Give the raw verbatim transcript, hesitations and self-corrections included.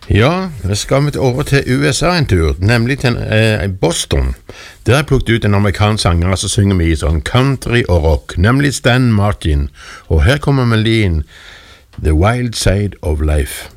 Ja, vi skal vi over til U S A en tur, nemlig til eh, Boston. Der har jeg plukket ut en amerikansk sanger som synger mye sånn country og rock, nemlig Stan Martin. Og her kommer melodien The Wild Side of Life.